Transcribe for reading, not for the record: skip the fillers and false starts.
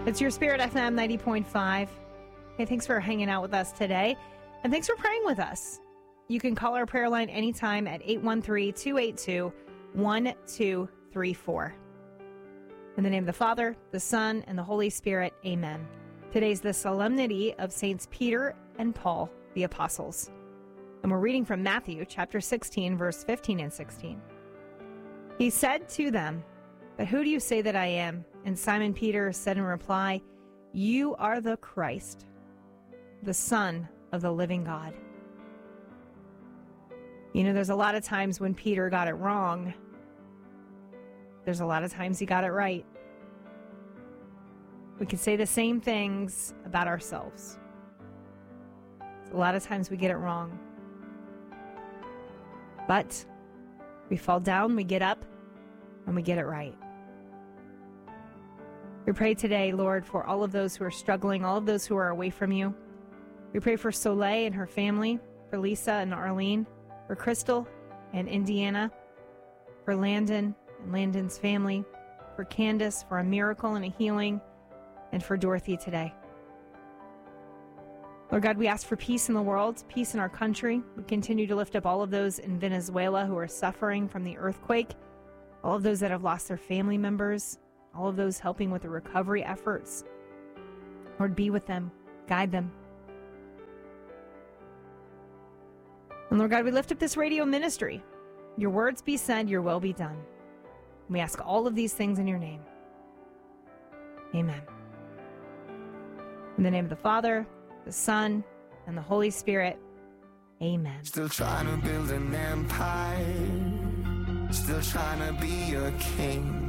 It's your Spirit FM 90.5. Hey, thanks for hanging out with us today, and thanks for praying with us. You can call our prayer line anytime at 813-282-1234. In the name of the Father, the Son, and the Holy Spirit, amen. Today's the solemnity of Saints Peter and Paul, the Apostles. And we're reading from Matthew chapter 16, verse 15 and 16. He said to them, "But who do you say that I am?" And Simon Peter said in reply, "You are the Christ, the Son of the living God." You know, there's a lot of times when Peter got it wrong. There's a lot of times he got it right. We can say the same things about ourselves. A lot of times we get it wrong. But we fall down, we get up, and we get it right. We pray today, Lord, for all of those who are struggling, all of those who are away from you. We pray for Soleil and her family, for Lisa and Arlene, for Crystal and Indiana, for Landon and Landon's family, for Candace, for a miracle and a healing, and for Dorothy today. Lord God, we ask for peace in the world, peace in our country. We continue to lift up all of those in Venezuela who are suffering from the earthquake, all of those that have lost their family members, all of those helping with the recovery efforts. Lord, be with them, guide them. And Lord God, we lift up this radio ministry. Your words be said, your will be done. We ask all of these things in your name. Amen. In the name of the Father, the Son, and the Holy Spirit. Amen. Still trying to build an empire. Still trying to be a king.